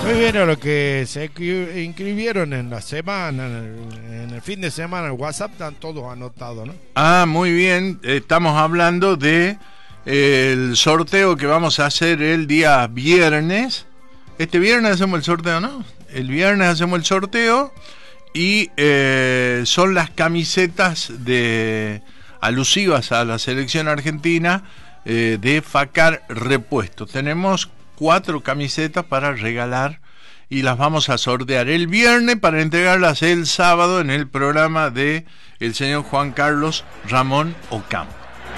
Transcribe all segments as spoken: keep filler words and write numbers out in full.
Muy bien, a los que se inscribieron en la semana, en el, en el fin de semana, en WhatsApp, están todos anotados, ¿no? Ah, muy bien. Estamos hablando de eh, el sorteo que vamos a hacer el día viernes. Este viernes hacemos el sorteo, ¿no? El viernes hacemos el sorteo y eh, son las camisetas de alusivas a la selección argentina eh, de Facar Repuestos. Tenemos cuatro camisetas para regalar y las vamos a sortear el viernes para entregarlas el sábado en el programa de el señor Juan Carlos Ramón Ocampo.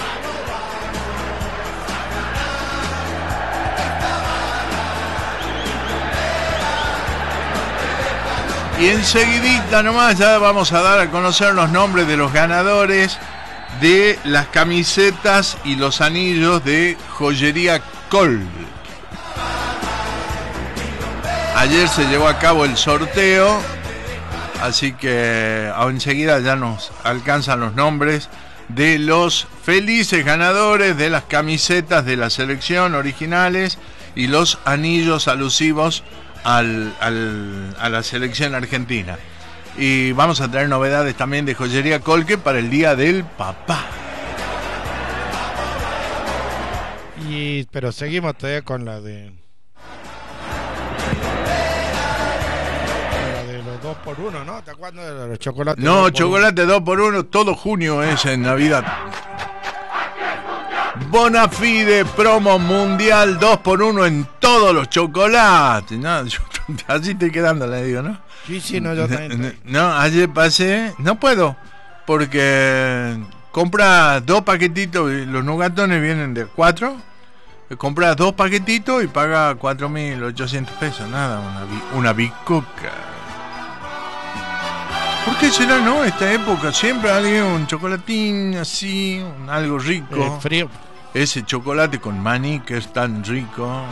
Y enseguidita nomás ya vamos a dar a conocer los nombres de los ganadores de las camisetas y los anillos de Joyería Col. Ayer se llevó a cabo el sorteo, así que enseguida ya nos alcanzan los nombres de los felices ganadores de las camisetas de la selección originales y los anillos alusivos al, al, a la selección argentina. Y vamos a traer novedades también de Joyería Colque para el Día del Papá. Y, pero seguimos todavía con la de... la de los dos por uno, ¿no? ¿Te acuerdas de los chocolates? No, chocolate dos por uno, todo junio es en Navidad. Bonafide, promo mundial dos por uno en todos los chocolates. No, yo, así estoy quedando, le digo, ¿no? Sí, sí, no, yo también. No, ayer pasé, no puedo, porque compra dos paquetitos, los nugatones vienen de cuatro, compra dos paquetitos y paga cuatro mil ochocientos pesos, nada, una, una bicoca. ¿Por qué será, no? Esta época siempre alguien un chocolatín así, un, algo rico. Eh, frío. Ese chocolate con maní que es tan rico.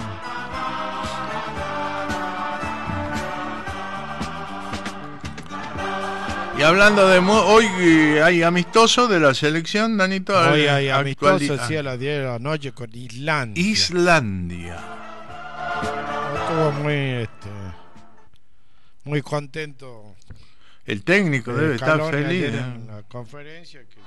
Y hablando de... Hoy hay amistoso de la selección, Danito. Hoy hay amistoso, sí, a las diez de la noche con Islandia. Islandia. Estuvo muy, este, muy contento. El técnico debe estar feliz. Ayer en la conferencia que...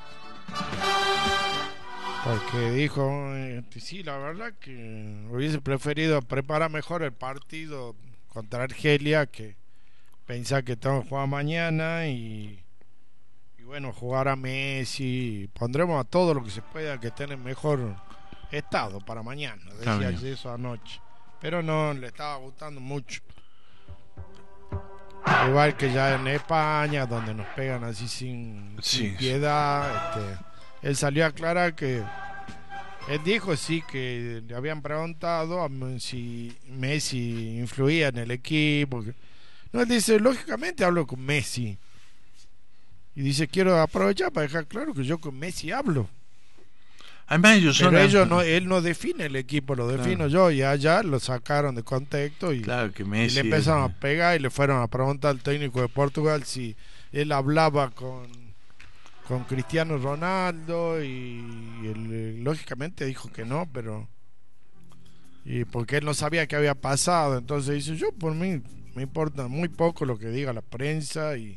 porque dijo, este, sí, la verdad que hubiese preferido preparar mejor el partido contra Argelia que pensar que tenemos que jugar mañana y, y bueno, jugar a Messi. Pondremos a todo lo que se pueda que estén en mejor estado para mañana. Decía eso anoche. Pero no, le estaba gustando mucho. Igual que ya en España, donde nos pegan así sin, sí, sin piedad. Este, él salió a aclarar que él dijo sí que le habían preguntado a si Messi influía en el equipo. No, él dice, lógicamente hablo con Messi. Y dice, quiero aprovechar para dejar claro que yo con Messi hablo. Además, ellos Pero son ellos no, él no define el equipo, lo defino claro. yo. Y allá lo sacaron de contexto y, claro que Messi y le empezaron es... a pegar y le fueron a preguntar al técnico de Portugal si él hablaba con, con Cristiano Ronaldo y él lógicamente dijo que no, pero... y porque él no sabía qué había pasado. Entonces dice, yo por mí... me importa muy poco lo que diga la prensa y,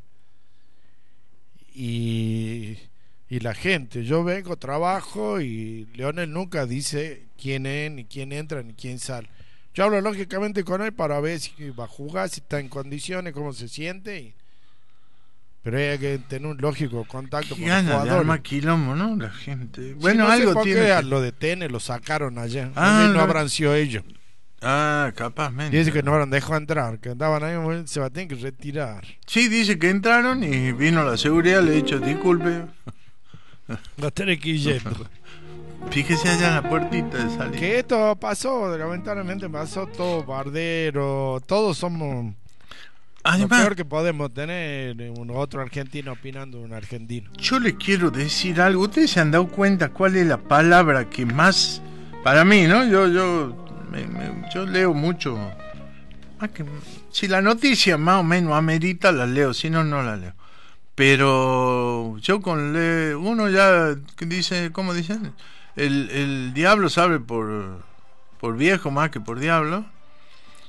y y la gente. Yo vengo, trabajo y Leonel nunca dice quién es, ni quién entra, ni quién sale. Yo hablo lógicamente con él para ver si va a jugar, si está en condiciones, cómo se siente. Y, pero hay que tener un lógico contacto con los jugadores. De arma quilombo, ¿no? La gente. Bueno, sí, no algo sé por tiene. Qué que... lo detienen, lo sacaron ayer. Ah, no, no no habrán sido ellos. Ah, capazmente. Dice que no habrán dejado entrar, que andaban ahí, se va a tener que retirar. Sí, dice que entraron y vino la seguridad, le he dicho disculpe. No tenés que ir yendo. Fíjese allá en la puertita de salida. Que esto pasó, lamentablemente pasó todo bardero, todos somos Además, lo peor que podemos tener un otro argentino opinando de un argentino. Yo le quiero decir algo, ustedes se han dado cuenta cuál es la palabra que más, para mí, ¿no? Yo, yo Me, me, yo leo mucho. Ah, que, si la noticia más o menos amerita, la leo, si no, no la leo. Pero yo con le, uno ya dice, ¿cómo dicen? El, el diablo sabe por, por viejo más que por diablo.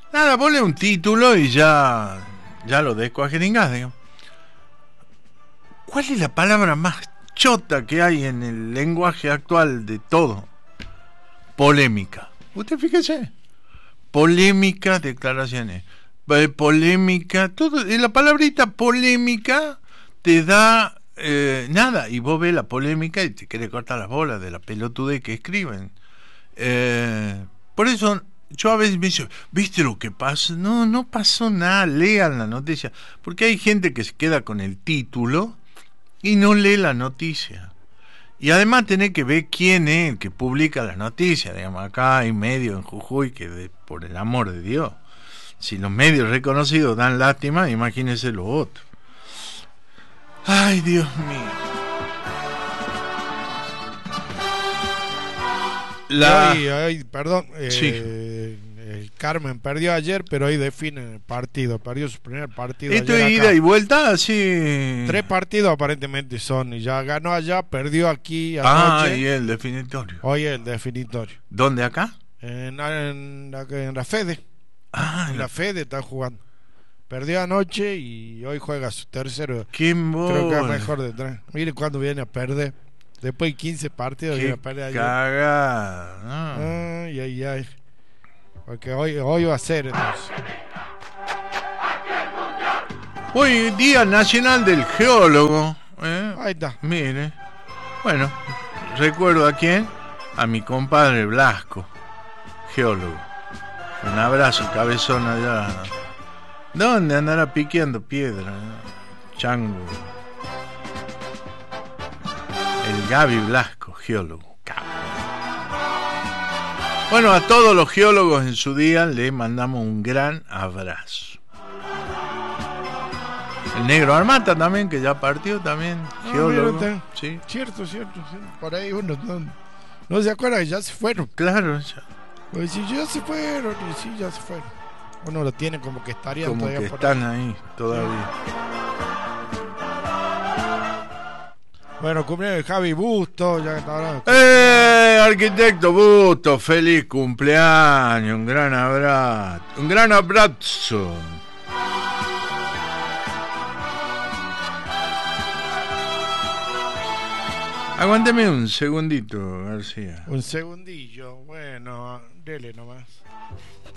Nada, ponle un título y ya, ya lo descuajeringás, digamos. ¿Cuál es la palabra más chota que hay en el lenguaje actual de todo? Polémica. Usted fíjese. Polémica, declaraciones. Polémica, todo. Y la palabrita polémica te da eh, nada. Y vos ves la polémica y te quiere cortar las bolas de la pelotudez que escriben. Eh, por eso yo a veces me digo, ¿viste lo que pasa? No, no pasó nada. Lean la noticia. Porque hay gente que se queda con el título y no lee la noticia. Y además tenés que ver quién es el que publica las noticias. Digamos, acá hay medios en Jujuy que, de, por el amor de Dios, si los medios reconocidos dan lástima, imagínense los otros. Ay, Dios mío. La... Hoy, hoy, perdón, eh, sí. el Carmen perdió ayer, pero hoy define el partido. Perdió su primer partido. ¿Esto es ida y vuelta? Sí. Tres partidos aparentemente son. Y ya ganó allá, perdió aquí anoche. Ah, y el definitorio. Hoy el definitorio. ¿Dónde acá? En, en, la, en la Fede. Ah, en la, la Fede está jugando. Perdió anoche y hoy juega su tercero. Qué Creo que es mejor de tres. Mire cuando viene a perder. Después de quince partidos Qué viene a perder ayer. Cagada. No. Ay, ay, ay. Porque hoy, hoy va a ser entonces. Hoy Día Nacional del Geólogo. ¿eh? Ahí está. Mire. Bueno, recuerdo a quién. A mi compadre Blasco, geólogo. Un abrazo, cabezón allá. ¿Dónde andará piqueando piedra? Chango. El Gaby Blasco, geólogo. Bueno, a todos los geólogos en su día le mandamos un gran abrazo. El negro Armata también, que ya partió también, no, geólogo. Mira, sí. Cierto, cierto, cierto. Por ahí uno no, no se acuerda que ya se fueron. Claro, ya. Pues si ya se fueron, y sí, ya se fueron. Uno lo tiene como que estarían como todavía que por están ahí. ahí todavía. Bueno, cumpleaños de Javi Busto, ya que está hablando. ¡Eh, arquitecto Busto! ¡Feliz cumpleaños! Un gran abrazo. Un gran abrazo. Aguánteme un segundito, García. Un segundillo, bueno, dele nomás.